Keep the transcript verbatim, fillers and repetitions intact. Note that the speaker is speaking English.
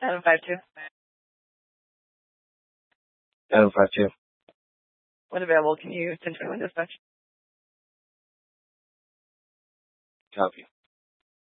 Adam five two. Adam five two. When available, can you send to Windows dispatch? Copy.